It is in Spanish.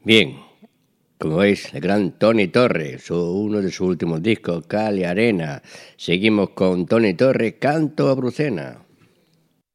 Bien, como veis, el gran Tony Torres, uno de sus últimos discos, Cal y Arena. Seguimos con Tony Torres, Canto a Brucena.